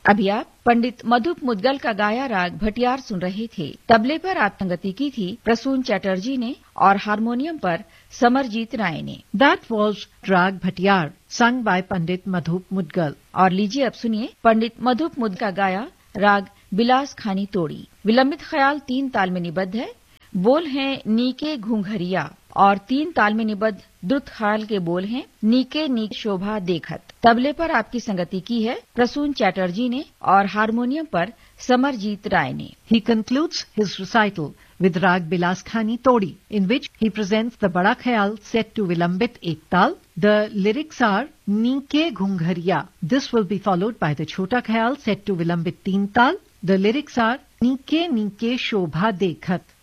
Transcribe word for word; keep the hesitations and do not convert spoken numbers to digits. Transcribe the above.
अभी आप पंडित मधुप मुद्गल का गाया राग भटियार सुन रहे थे। तबले पर आत्मगति की थी प्रसून चैटर्जी ने और हारमोनियम पर समरजीत राय ने। That was Rag Bhatiyar, sung by Pandit Madhup Mudgal. और लीजिए अब सुनिए पंडित मधुप मुद्गल का गाया राग बिलास खानी तोड़ी। विलंबित ख्याल तीन ताल में निबद्ध है। बोल हैं नीके घूंघरिया और तीन ताल में निबद्ध द्रुत ख्याल के बोल हैं नीके नीक शोभा देखत। तबले पर आपकी संगति की है प्रसून चैटर्जी ने और हारमोनियम पर समरजीत राय ने। He concludes his recital with Rag Bilas Khani Todi, in which he presents the Bada Khayal set to Vilambit Ektal. The lyrics are Nike Ghunghariya. This will be followed by the Chota Khayal set to Vilambit Teen Tal. The lyrics are Nike Nike Shobha Dekhat.